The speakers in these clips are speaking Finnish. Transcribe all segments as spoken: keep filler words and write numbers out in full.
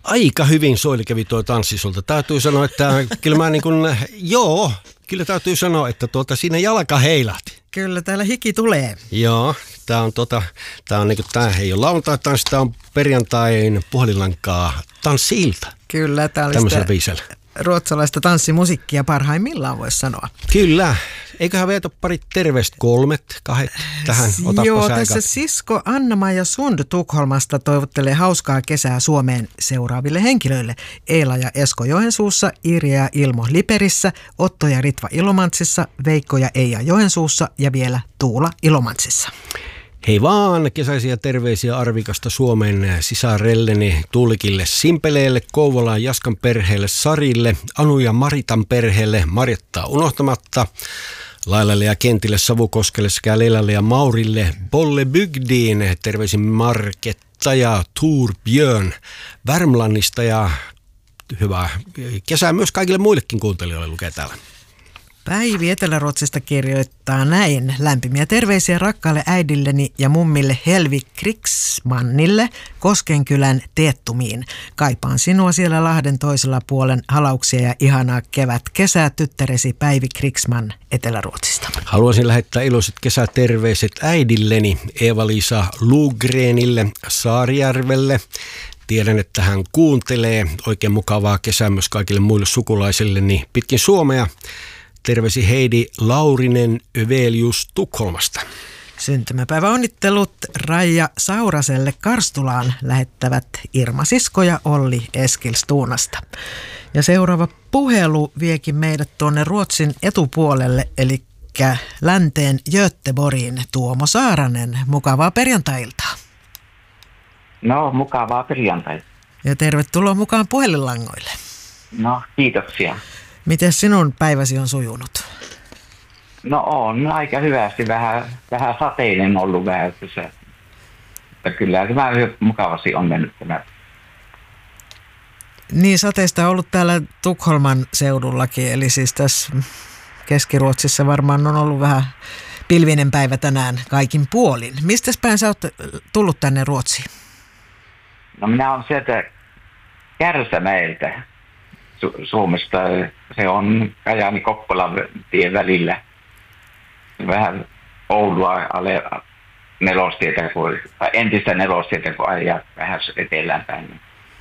Aika hyvin Soili kävi tuo tanssi sulta. Täytyy sanoa, että kyllä mä niin kuin, joo, kyllä täytyy sanoa, että tuota, siinä jalka heilahti. Kyllä, täällä hiki tulee. Joo, tää on tota, tää on niinku, tää ei ole lauantai-tanssi, tää on perjantain puhelinlankaa tanssi-ilta. Kyllä, tää oli tämmöisellä biisellä. Ruotsalaista tanssimusiikkia parhaimmillaan voisi sanoa. Kyllä. Eiköhän veetä pari terveistä kolmet, kahdet tähän. Otappa Joo, sä tässä aikat. sisko Anna-Maija Sund Tukholmasta toivottelee hauskaa kesää Suomeen seuraaville henkilöille. Eila ja Esko Joensuussa, Irja ja Ilmo Liperissä, Otto ja Ritva Ilomantsissa, Veikko ja Eija Joensuussa ja vielä Tuula Ilomantsissa. Hei vaan, kesäisiä terveisiä Arvikasta Suomen sisarelleni Tuulikille Simpeleelle, Kouvolaan Jaskan perheelle Sarille, Anu ja Maritan perheelle Marjattaa unohtamatta, Lailalle ja Kentille Savukoskelle sekä Leilalle ja Maurille Bolle Bygdiin, terveisin Marketta ja Tuur Björn Värmlannista ja hyvää kesää myös kaikille muillekin kuuntelijoille lukee täällä. Päivi Etelä-Ruotsista kirjoittaa näin. Lämpimiä terveisiä rakkaalle äidilleni ja mummille Helvi Kriksmannille Koskenkylän Teettumiin. Kaipaan sinua siellä Lahden toisella puolen, halauksia ja ihanaa kevät kesää tyttäresi Päivi Kriksman Etelä-Ruotsista. Haluaisin lähettää iloiset kesäterveiset äidilleni Eeva-Liisa Lugrenille Saarijärvelle. Tiedän, että hän kuuntelee. Oikein mukavaa kesää myös kaikille muille sukulaisille niin pitkin Suomea. Terveisi Heidi Laurinen Övelius Tukholmasta. Syntymäpäiväonnittelut Raija Sauraselle Karstulaan lähettävät Irma Sisko ja Olli Eskilstuunasta. Ja seuraava puhelu viekin meidät tuonne Ruotsin etupuolelle, eli länteen Göteborgiin. Tuomo Saaranen, mukavaa perjantai-iltaa. No, mukavaa perjantai. Ja tervetuloa mukaan puhelinlangoille. No, kiitoksia. Miten sinun päiväsi on sujunut? No on aika hyvästi, vähän, vähän sateinen ollut vähän. Se, että kyllä tämä mukavasti on mennyt tämä. Niin, sateista on ollut täällä Tukholman seudullakin, eli siis tässä Keski-Ruotsissa varmaan on ollut vähän pilvinen päivä tänään kaikin puolin. Mistä päin sä oot tullut tänne Ruotsiin? No minä olen sieltä Kärsämäeltä Su- Suomesta. Se on Kajaani-Kokkolan tien välillä. Vähän Oulua alle nelostietä, kun, tai entistä nelostietä, kun ajaa vähän etelään päin.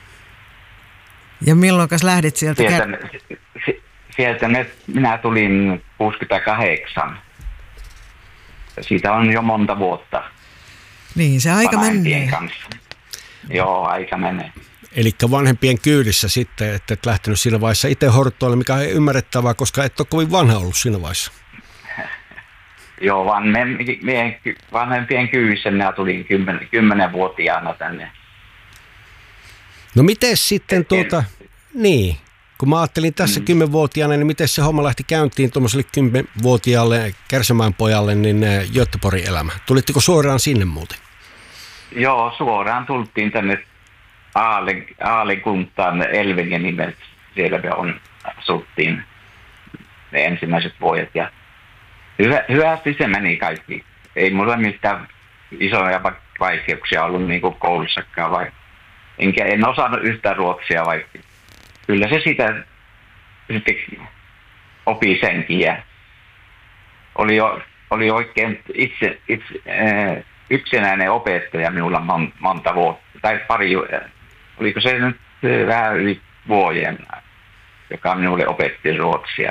Ja milloinkas lähdit sieltä? Sieltä, Kä- sieltä ne, minä tulin kuusikymmentäkahdeksan. Siitä on jo monta vuotta. Niin, se aika menee. Kanssa. Joo, aika menee. Eli vanhempien kyydissä sitten, että et lähtenyt siinä vaiheessa itse hortoille, mikä on ymmärrettävää, koska et ole kovin vanha ollut siinä vaiheessa. Joo, vaan me, meidän vanhempien kyydissä minä tulin kymmen, kymmenenvuotiaana tänne. No miten sitten tuota, niin, kun mä ajattelin tässä mm. kymmenvuotiaana, niin miten se homma lähti käyntiin tuommoiselle kymmenvuotiaalle Kärsämäen pojalle, niin Göteborgin elämä. Tulitteko suoraan sinne muuten? Joo, suoraan tultiin tänne Aale, Aalekuntaan, Elvingen nimeltä. Siellä me on, asuttiin ne ensimmäiset vuodet. Ja hyvä, hyvästi se meni kaikki. Ei mulla mitään isoja vaikeuksia ollut niin kuin koulussakaan. Vai. Enkä en osannut yhtään ruotsia, vaikka kyllä se sitä sitten opi senkin. Ja oli, jo, oli oikein itse, itse äh, yksinäinen opettaja minulla mon, monta vuotta, tai pari, oliko se nyt vähän yli vuoden, joka minulle opetti ruotsia.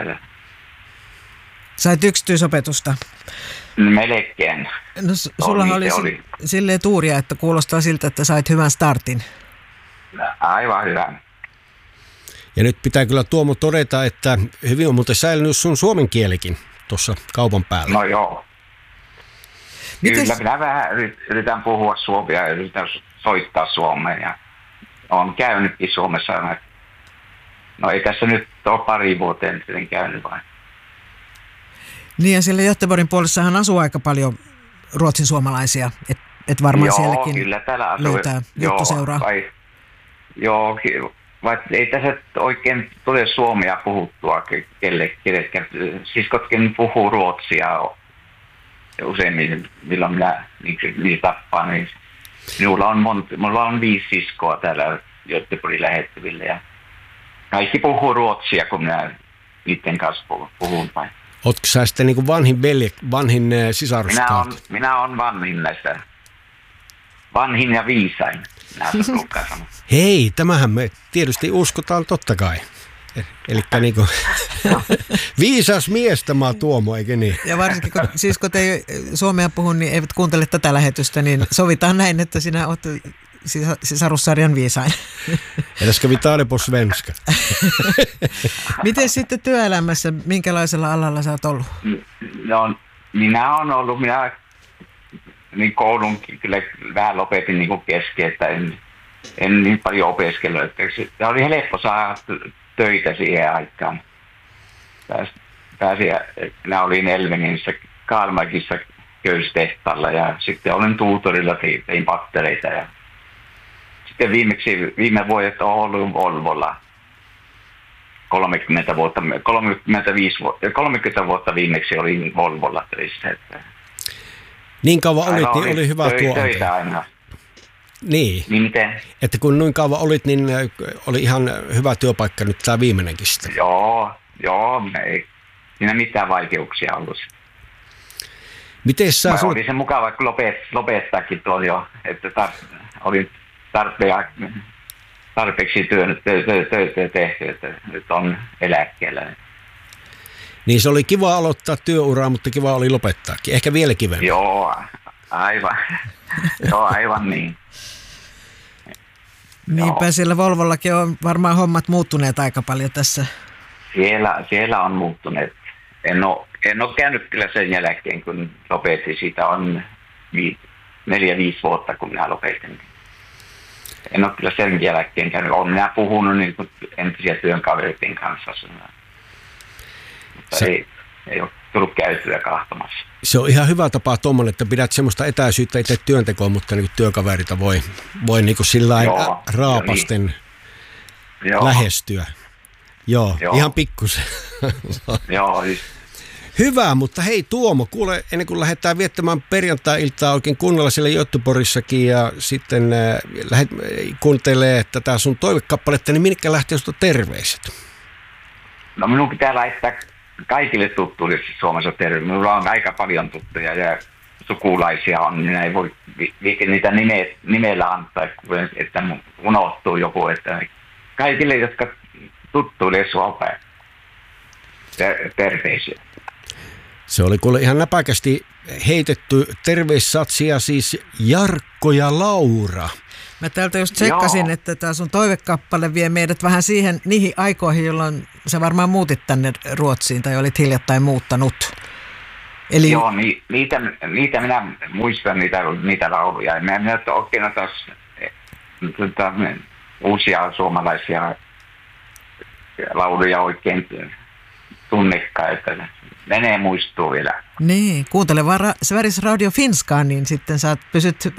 Sait yksityisopetusta? Melkein. No sulla oli, oli silleen tuuria, että kuulostaa siltä, että sait hyvän startin. Aivan hyvä. Ja nyt pitää kyllä Tuomo todeta, että hyvin on muuten säilynyt sun suomen kielikin tuossa kaupan päällä. No joo. Mites? Kyllä minä vähän yritän puhua suomea ja yritän soittaa suomea. Ja olen käynytkin Suomessa. No ei tässä nyt ole pari vuoteen sitten käynyt vain. Niin ja siellä Göteborgin puolessahan asuu aika paljon ruotsin suomalaisia. Et, et varmaan joo, sielläkin kyllä täällä asuu. löytää juttuseuraa. Vai, joo, vaikka ei tässä oikein tule suomea puhuttua kellekään. Siskotkin puhuu ruotsia usein, milloin minä niin tappaan. Niin minulla on, monta, minulla on viisi siskoa täällä Göteborgin lähettyville. Ja kaikki puhuu ruotsia, kun minä niiden kanssa puhun. Oletko sä sitten niin kuin vanhin velje, vanhin sisaruskaat? Minä on, minä on vanhin näistä. Vanhin ja viisain. Hei, tämähän me tietysti uskotaan totta kai. Elikkä niin kuin viisas mies tämä Tuomo, eikö niin? Ja varsinkin, kun, siis kun te suomea puhun, niin eivät kuuntele tätä lähetystä, niin sovitaan näin, että sinä olet sisarussarjan viisain. Eller ska vi ta det på svenska? Miten sitten työelämässä, minkälaisella alalla sä oot ollut? No, minä olen ollut, minä niin koulun kyllä vähän lopetin niin kesken, että en, en niin paljon opiskellut. Että oli helppo saada töitä siihen aikaan. Pääsin, pääsin minä olin Elvenissä Kalmarkissa köystehtaalla ja sitten olin tuutorilla, tein pattereita. Ja sitten viimeksi, viime vuodet olen ollut Volvolla kolmekymmentä vuotta, kolmekymmentäviisi vuotta, kolmekymmentä vuotta viimeksi olin Volvolla töissä. Että niin kauan olit, niin oli, oli hyvä tuo. Töitä aina. Niin. Niin miten? Että kun noin kauan olit, niin oli ihan hyvä työpaikka nyt tämä viimeinenkin sitten. Joo, joo, ei siinä mitään vaikeuksia ollut. Miten sä... Sun... Oli se mukava lopet, lopettaakin tuolla jo, että tar- oli tarpea, tarpeeksi töitä tehty, että nyt on eläkkeellä. Niin se oli kiva aloittaa työuraa, mutta kiva oli lopettaakin. Ehkä vielä kivemmin. Joo, aivan. Joo, aivan niin. Niinpä siellä Volvollakin on varmaan hommat muuttuneet aika paljon tässä. Siellä, siellä on muuttuneet. En ole, en ole käynyt kyllä sen jälkeen, kun lopetin. Siitä on vi, neljä, viisi vuotta, kun minä lopetin. En ole kyllä sen jälkeen käynyt. Olen minä puhunut niin kuin entisiä työnkavereiden kanssa. Mutta se... ei, ei ole tullut käytyä kahtomassa. Se on ihan hyvä tapa tuommoinen, että pidät semmoista etäisyyttä itse työntekoon, mutta niin työkaverita voi, voi niin kuin sillä lailla raapasten niin. lähestyä. Joo, Joo. Ihan pikkusen. Joo. Hyvä, mutta hei Tuomo, kuule, ennen kuin lähdetään viettämään perjantai-iltaa oikein kunnolla siellä Göteborgissakin ja sitten äh, lähdet kuuntelemaan tätä sun toivekappaletta, niin minkä lähtee sinusta terveiset? No minun pitää laittaa kaikille tuttuille Suomessa terve. Minulla on aika paljon tuttuja ja sukulaisia on, minä ei voi vi- niitä nime- nimellä antaa, että unohtuu joku. Että kaikille, jotka tuttuille Suomea, ter- terveisiä. Se oli kuule ihan näpäkästi heitetty terveissatsia, siis Jarkko ja Laura. Mä täältä just tsekkasin, Joo. että tämä sun toivekappale vie meidät vähän siihen, niihin aikoihin, jolloin sä varmaan muutit tänne Ruotsiin tai olit hiljattain muuttanut. Eli... Joo, ni, niitä, niitä minä muistan, niitä, niitä lauluja. Mä en ole oikein taas tuota, uusia suomalaisia lauluja oikein tunnekaan, että menee muistuu vielä. Niin, kuuntele vaan Ra- Sveriges Radio Finskaan, niin sitten sä pysyt